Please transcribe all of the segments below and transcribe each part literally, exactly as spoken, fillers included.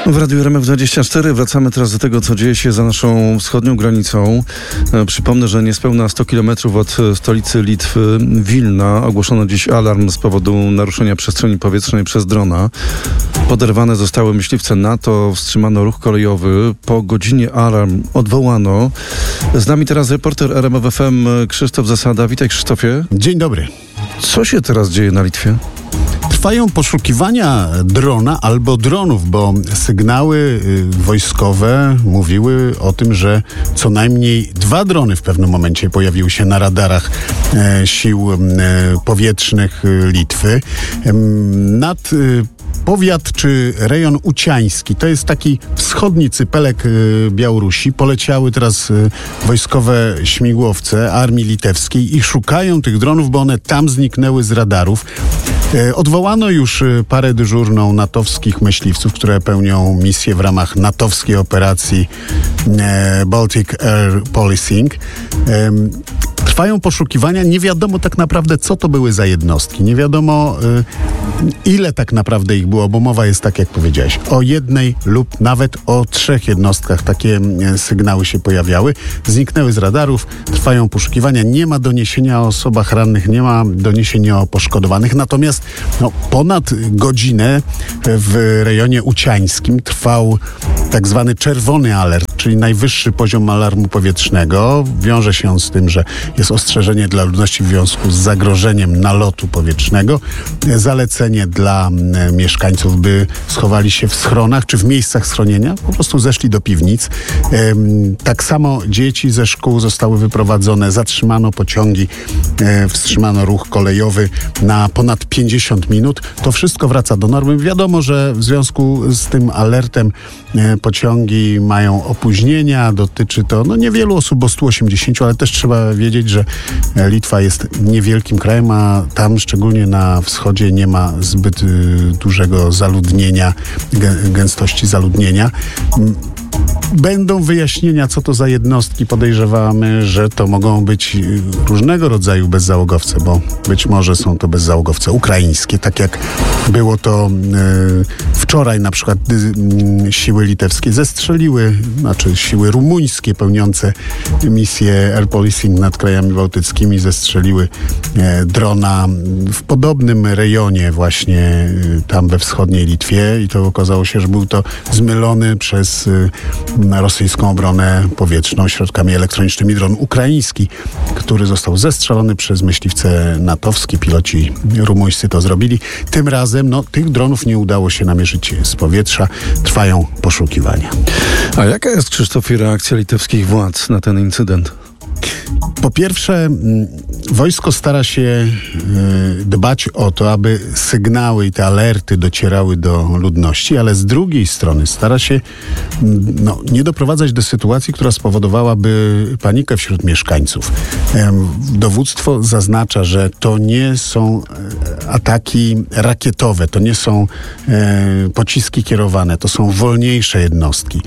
W Radiu R M F dwadzieścia cztery wracamy teraz do tego, co dzieje się za naszą wschodnią granicą. E, przypomnę, że niespełna sto kilometrów od stolicy Litwy, Wilna, ogłoszono dziś alarm z powodu naruszenia przestrzeni powietrznej przez drona. Poderwane zostały myśliwce NATO, wstrzymano ruch kolejowy. Po godzinie alarm odwołano. Z nami teraz reporter R M F F M Krzysztof Zasada. Witaj, Krzysztofie. Dzień dobry. Co się teraz dzieje na Litwie? Trwają poszukiwania drona albo dronów, bo sygnały y, wojskowe mówiły o tym, że co najmniej dwa drony w pewnym momencie pojawiły się na radarach e, sił e, powietrznych e, Litwy. E, nad e, Powiat czy rejon uciański, to jest taki wschodni cypelek y, Białorusi. Poleciały teraz y, wojskowe śmigłowce armii litewskiej i szukają tych dronów, bo one tam zniknęły z radarów. Y, odwołano już y, parę dyżurną natowskich myśliwców, które pełnią misję w ramach natowskiej operacji y, Baltic Air Policing. Y, Trwają poszukiwania. Nie wiadomo tak naprawdę, co to były za jednostki. Nie wiadomo, y, ile tak naprawdę ich było, bo mowa jest, tak jak powiedziałeś, o jednej lub nawet o trzech jednostkach. Takie y, sygnały się pojawiały. Zniknęły z radarów. Trwają poszukiwania. Nie ma doniesienia o osobach rannych, nie ma doniesienia o poszkodowanych. Natomiast no, ponad godzinę w rejonie uciańskim trwał tak zwany czerwony alert, czyli najwyższy poziom alarmu powietrznego. Wiąże się on z tym, że jest ostrzeżenie dla ludności w związku z zagrożeniem nalotu powietrznego. Zalecenie dla e, mieszkańców, by schowali się w schronach czy w miejscach schronienia. Po prostu zeszli do piwnic. E, tak samo dzieci ze szkół zostały wyprowadzone. Zatrzymano pociągi, e, wstrzymano ruch kolejowy na ponad pięćdziesiąt minut. To wszystko wraca do normy. Wiadomo, że w związku z tym alertem e, pociągi mają opóźnienia. Dotyczy to no, niewielu osób, bo sto osiemdziesiąt, ale też trzeba wiedzieć, że Litwa jest niewielkim krajem, a tam szczególnie na wschodzie nie ma zbyt y, dużego zaludnienia, gę- gęstości zaludnienia. Będą wyjaśnienia, co to za jednostki. Podejrzewamy, że to mogą być różnego rodzaju bezzałogowce, bo być może są to bezzałogowce ukraińskie, tak jak było to y, wczoraj na przykład y, siły litewskie zestrzeliły, znaczy siły rumuńskie pełniące misję air policing nad krajami bałtyckimi zestrzeliły y, drona w podobnym rejonie właśnie y, tam we wschodniej Litwie i to okazało się, że był to zmylony przez y, na rosyjską obronę powietrzną środkami elektronicznymi dron ukraiński, który został zestrzelony przez myśliwce natowskie. Piloci rumuńscy to zrobili. Tym razem no, tych dronów nie udało się namierzyć z powietrza. Trwają poszukiwania. A jaka jest, Krzysztofie, reakcja litewskich władz na ten incydent? Po pierwsze, wojsko stara się y, dbać o to, aby sygnały i te alerty docierały do ludności, ale z drugiej strony stara się no, nie doprowadzać do sytuacji, która spowodowałaby panikę wśród mieszkańców. Ym, dowództwo zaznacza, że to nie są ataki rakietowe, to nie są y, pociski kierowane, to są wolniejsze jednostki.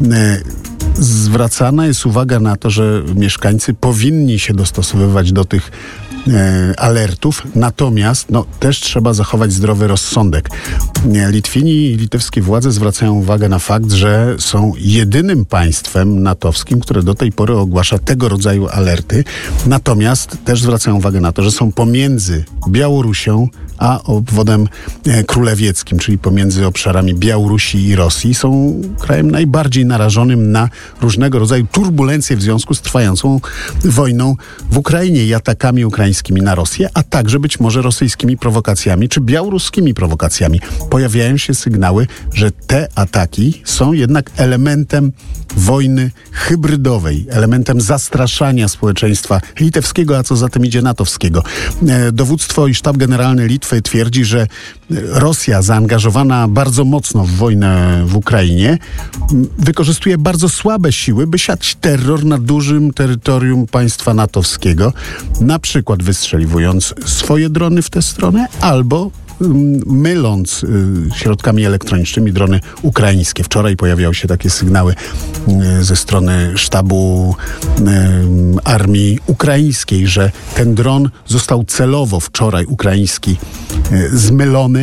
Y, Zwracana jest uwaga na to, że mieszkańcy powinni się dostosowywać do tych e, alertów, natomiast no, też trzeba zachować zdrowy rozsądek. Litwini i litewskie władze zwracają uwagę na fakt, że są jedynym państwem natowskim, które do tej pory ogłasza tego rodzaju alerty, natomiast też zwracają uwagę na to, że są pomiędzy Białorusią a obwodem e, królewieckim, czyli pomiędzy obszarami Białorusi i Rosji. Są krajem najbardziej narażonym na różnego rodzaju turbulencje w związku z trwającą wojną w Ukrainie i atakami ukraińskimi na Rosję, a także być może rosyjskimi prowokacjami czy białoruskimi prowokacjami. Pojawiają się sygnały, że te ataki są jednak elementem wojny hybrydowej, elementem zastraszania społeczeństwa litewskiego, a co za tym idzie natowskiego. E, dowództwo i sztab generalny Litwy twierdzi, że Rosja zaangażowana bardzo mocno w wojnę w Ukrainie wykorzystuje bardzo słabe siły, by siać terror na dużym terytorium państwa natowskiego, na przykład wystrzeliwując swoje drony w tę stronę albo myląc y, środkami elektronicznymi drony ukraińskie. Wczoraj pojawiały się takie sygnały y, ze strony sztabu y, armii ukraińskiej, że ten dron został celowo wczoraj ukraiński y, zmylony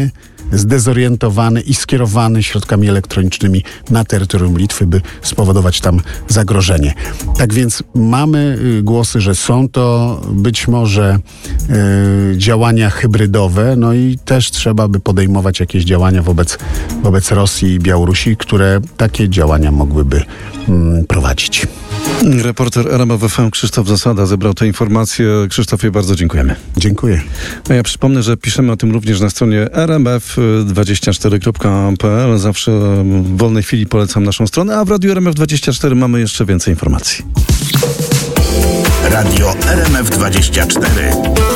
zdezorientowany i skierowany środkami elektronicznymi na terytorium Litwy, by spowodować tam zagrożenie. Tak więc mamy głosy, że są to być może y, działania hybrydowe, no i też trzeba by podejmować jakieś działania wobec, wobec Rosji i Białorusi, które takie działania mogłyby mm, prowadzić. Reporter R M F F M Krzysztof Zasada zebrał te informacje. Krzysztofie, bardzo dziękujemy. Dziękuję. A ja przypomnę, że piszemy o tym również na stronie r m f dwadzieścia cztery kropka p l. Zawsze w wolnej chwili polecam naszą stronę, a w Radiu R M F dwadzieścia cztery mamy jeszcze więcej informacji. Radio R M F dwadzieścia cztery.